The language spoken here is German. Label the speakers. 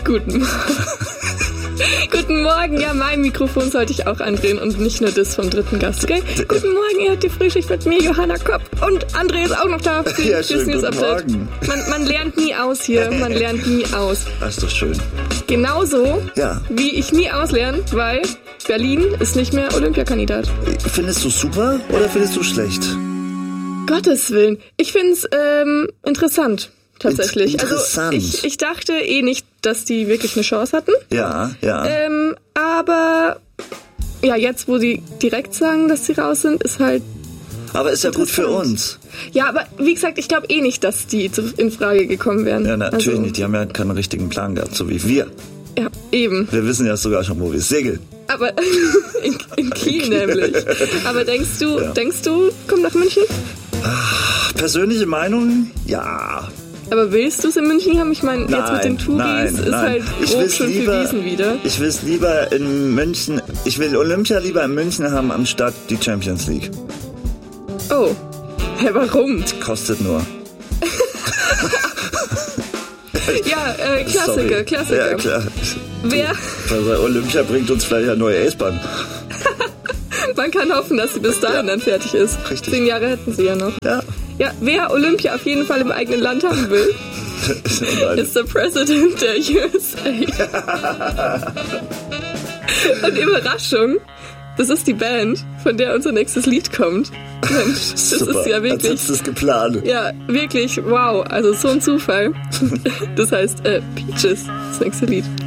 Speaker 1: Guten Morgen. Guten Morgen, ja, mein Mikrofon sollte ich auch andrehen und nicht nur das vom dritten Gast, gell? Guten Morgen, ihr habt die Frühschicht mit mir, Johanna Kopp, und André ist auch noch da für
Speaker 2: ja,
Speaker 1: das News Update. Man lernt nie aus hier, man lernt nie aus.
Speaker 2: Das ist doch schön.
Speaker 1: Genauso, wie ich nie auslerne, weil Berlin ist nicht mehr Olympiakandidat.
Speaker 2: Findest du super oder findest du schlecht?
Speaker 1: Gottes Willen, ich find's interessant. Tatsächlich.
Speaker 2: Interessant.
Speaker 1: Also ich dachte nicht, dass die wirklich eine Chance hatten.
Speaker 2: Ja.
Speaker 1: Aber ja, jetzt, wo die direkt sagen, dass sie raus sind, ist halt.
Speaker 2: Aber ist ja gut für uns.
Speaker 1: Ja, aber wie gesagt, ich glaube nicht, dass die in Frage gekommen wären.
Speaker 2: Ja, natürlich nicht. Die haben ja keinen richtigen Plan gehabt, so wie wir.
Speaker 1: Ja, eben.
Speaker 2: Wir wissen ja sogar schon, wo wir segeln.
Speaker 1: Aber in Kiel nämlich. Aber denkst du, komm nach München?
Speaker 2: Persönliche Meinung? Ja.
Speaker 1: Aber willst du es in München haben? Ich meine, jetzt mit den Touris ist halt grob schon bewiesen wieder.
Speaker 2: Ich will es lieber in München, ich will Olympia lieber in München haben, anstatt die Champions League.
Speaker 1: Oh, hä, warum?
Speaker 2: Kostet nur.
Speaker 1: Ja, Klassiker.
Speaker 2: Ja, klar.
Speaker 1: Wer?
Speaker 2: Also Olympia bringt uns vielleicht eine neue S-Bahn.
Speaker 1: Man kann hoffen, dass sie bis dahin dann fertig ist.
Speaker 2: Richtig.
Speaker 1: 10 Jahre hätten sie ja noch. Ja, wer Olympia auf jeden Fall im eigenen Land haben will, ist der President der USA. Und Überraschung, das ist die Band, von der unser nächstes Lied kommt. Mensch, das
Speaker 2: super.
Speaker 1: Ist ja wirklich...
Speaker 2: Als hättest du es geplant.
Speaker 1: Ja, wirklich, wow, also so ein Zufall. Das heißt, Peaches, das nächste Lied.